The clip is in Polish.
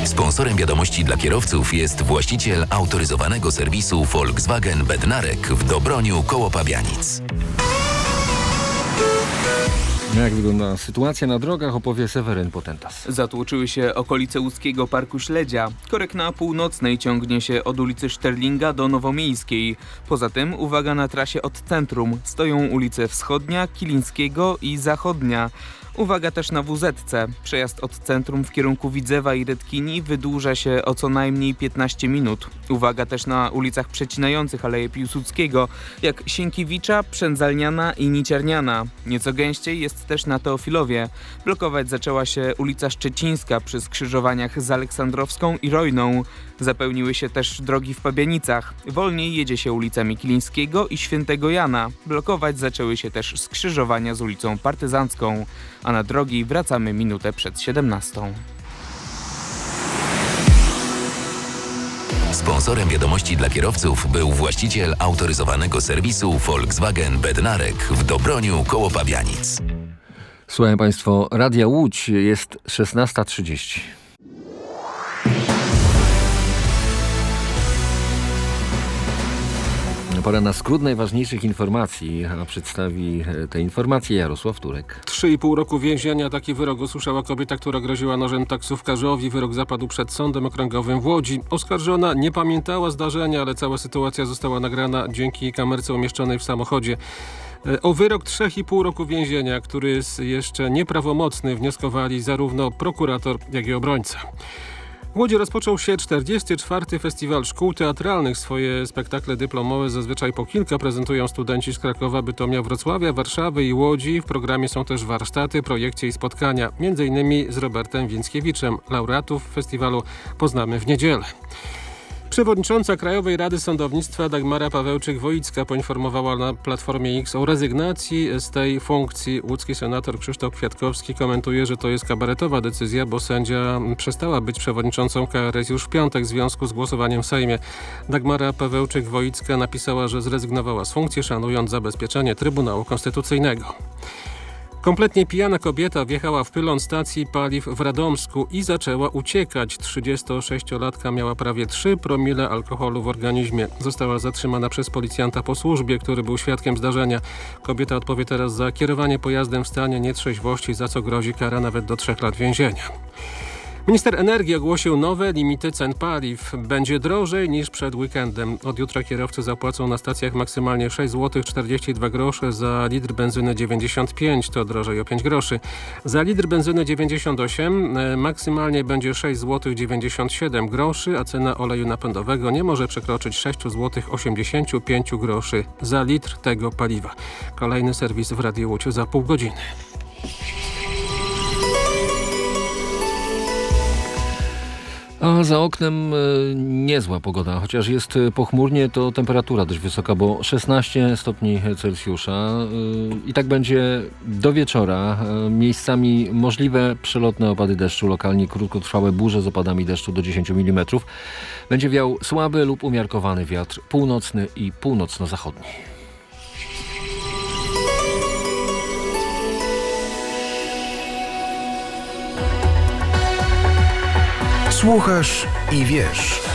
Sponsorem wiadomości dla kierowców jest właściciel autoryzowanego serwisu Volkswagen Bednarek w Dobroniu koło Pabianic. Jak wygląda sytuacja na drogach, opowie Seweryn Potentas. Zatłoczyły się okolice łódzkiego Parku Śledzia. Korek na Północnej ciągnie się od ulicy Szterlinga do Nowomiejskiej. Poza tym uwaga na trasie od centrum. Stoją ulice Wschodnia, Kilińskiego i Zachodnia. Uwaga też na WZ-ce. Przejazd od centrum w kierunku Widzewa i Redkini wydłuża się o co najmniej 15 minut. Uwaga też na ulicach przecinających Aleję Piłsudskiego, jak Sienkiewicza, Przędzalniana i Niciarniana. Nieco gęściej jest też na Teofilowie. Blokować zaczęła się ulica Szczecińska przy skrzyżowaniach z Aleksandrowską i Rojną. Zapełniły się też drogi w Pabianicach. Wolniej jedzie się ulicami Kilińskiego i Świętego Jana. Blokować zaczęły się też skrzyżowania z ulicą Partyzancką. A na drogi wracamy minutę przed 17. Sponsorem wiadomości dla kierowców był właściciel autoryzowanego serwisu Volkswagen Bednarek w Dobroniu koło Pabianic. Słuchają Państwo Radia Łódź, jest 16:30. Pora na skrót najważniejszych informacji, a przedstawi te informacje Jarosław Turek. 3,5 roku więzienia. Taki wyrok usłyszała kobieta, która groziła nożem taksówkarzowi. Wyrok zapadł przed Sądem Okręgowym w Łodzi. Oskarżona nie pamiętała zdarzenia, ale cała sytuacja została nagrana dzięki kamerce umieszczonej w samochodzie. O wyrok 3,5 roku więzienia, który jest jeszcze nieprawomocny, wnioskowali zarówno prokurator, jak i obrońca. W Łodzi rozpoczął się 44. Festiwal Szkół Teatralnych. Swoje spektakle dyplomowe zazwyczaj po kilka prezentują studenci z Krakowa, Bytomia, Wrocławia, Warszawy i Łodzi. W programie są też warsztaty, projekcje i spotkania, m.in. z Robertem Więckiewiczem. Laureatów festiwalu poznamy w niedzielę. Przewodnicząca Krajowej Rady Sądownictwa Dagmara Pawełczyk-Woicka poinformowała na Platformie X o rezygnacji z tej funkcji. Łódzki senator Krzysztof Kwiatkowski komentuje, że to jest kabaretowa decyzja, bo sędzia przestała być przewodniczącą KRS już w piątek w związku z głosowaniem w Sejmie. Dagmara Pawełczyk-Woicka napisała, że zrezygnowała z funkcji, szanując zabezpieczenie Trybunału Konstytucyjnego. Kompletnie pijana kobieta wjechała w pylon stacji paliw w Radomsku i zaczęła uciekać. 36-latka miała prawie 3 promile alkoholu w organizmie. Została zatrzymana przez policjanta po służbie, który był świadkiem zdarzenia. Kobieta odpowie teraz za kierowanie pojazdem w stanie nietrzeźwości, za co grozi kara nawet do 3 lat więzienia. Minister energii ogłosił nowe limity cen paliw. Będzie drożej niż przed weekendem. Od jutra kierowcy zapłacą na stacjach maksymalnie 6 zł 42 groszy za litr benzyny 95, to drożej o 5 groszy. Za litr benzyny 98 maksymalnie będzie 6 zł 97 groszy, a cena oleju napędowego nie może przekroczyć 6 zł 85 groszy za litr tego paliwa. Kolejny serwis w Radiu Łódź za pół godziny. A za oknem niezła pogoda, chociaż jest pochmurnie, to temperatura dość wysoka, bo 16 stopni Celsjusza i tak będzie do wieczora. Miejscami możliwe przelotne opady deszczu, lokalnie krótkotrwałe burze z opadami deszczu do 10 mm. Będzie wiał słaby lub umiarkowany wiatr północny i północno-zachodni. Słuchasz i wiesz.